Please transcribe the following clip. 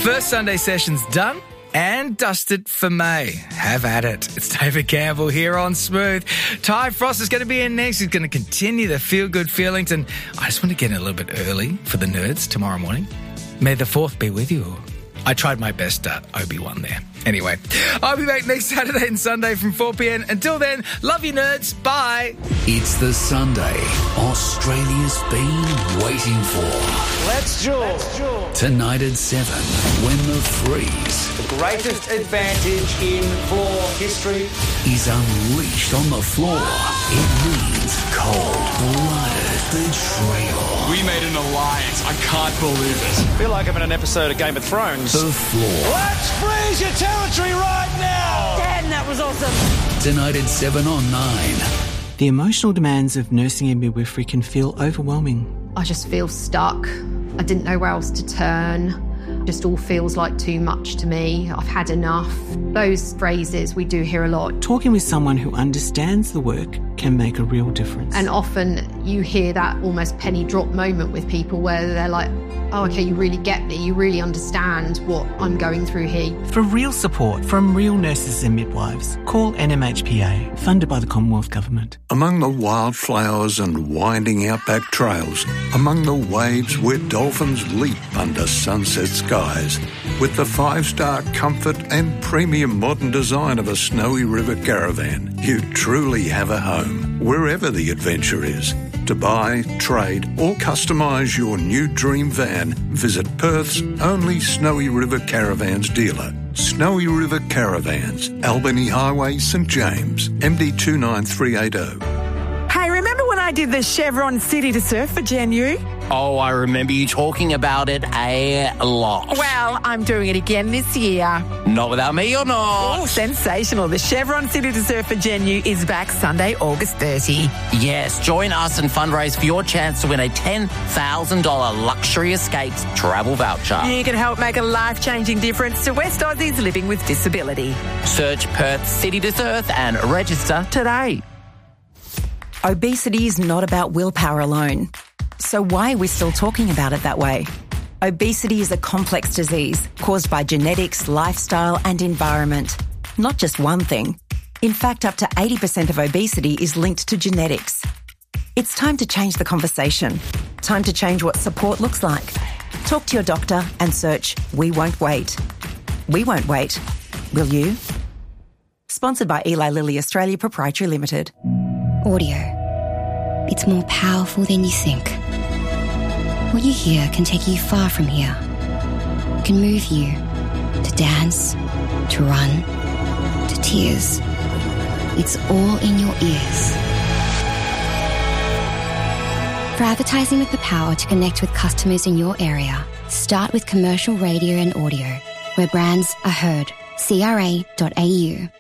First Sunday session's done and dusted for May. Have at it. It's David Campbell here on Smooth. Ty Frost is going to be in next. He's going to continue the feel-good feelings, and I just want to get in a little bit early for the nerds tomorrow morning. May the 4th be with you. I tried my best Obi-Wan there. Anyway, I'll be back next Saturday and Sunday from 4 p.m. Until then, love you nerds. Bye. It's the Sunday Australia's been waiting for. Let's jewel. Tonight at 7, when the freeze, The greatest advantage in floor history. is unleashed on the floor. It means cold-blooded betrayal. We made an alliance. I can't believe it. I feel like I'm in an episode of Game of Thrones. The floor. Let's freeze your territory right now! Dan, that was awesome. Tonight at 7 on 9. The emotional demands of nursing and midwifery can feel overwhelming. I just feel stuck. I didn't know where else to turn. Just all feels like too much to me. I've had enough. Those phrases we do hear a lot. Talking with someone who understands the work can make a real difference. And often you hear that almost penny drop moment with people where they're like, oh, okay, you really get me. You really understand what I'm going through here. For real support from real nurses and midwives, call NMHPA, funded by the Commonwealth Government. Among the wildflowers and winding outback trails, among the waves where dolphins leap under sunset skies, with the 5-star comfort and premium modern design of a Snowy River caravan, you truly have a home, wherever the adventure is. To buy, trade or customise your new dream van, visit Perth's only Snowy River Caravans dealer. Snowy River Caravans, Albany Highway, St James, MD 29380. Hey, remember when I did the Chevron City to Surf for Gen U? Oh, I remember you talking about it a lot. Well, I'm doing it again this year. Not without me or not. Oh, sensational. The Chevron City to Surf for Gen U is back Sunday, August 30. Yes, join us and fundraise for your chance to win a $10,000 Luxury Escapes travel voucher. You can help make a life-changing difference to West Aussies living with disability. Search Perth City to Surf and register today. Obesity is not about willpower alone. So why are we still talking about it that way? Obesity is a complex disease caused by genetics, lifestyle and environment. Not just one thing. In fact, up to 80% of obesity is linked to genetics. It's time to change the conversation. Time to change what support looks like. Talk to your doctor and search We Won't Wait. We won't wait. Will you? Sponsored by Eli Lilly Australia Proprietary Limited. Audio. It's more powerful than you think. What you hear can take you far from here. It can move you to dance, to run, to tears. It's all in your ears. For advertising with the power to connect with customers in your area, start with commercial radio and audio, where brands are heard. CRA.au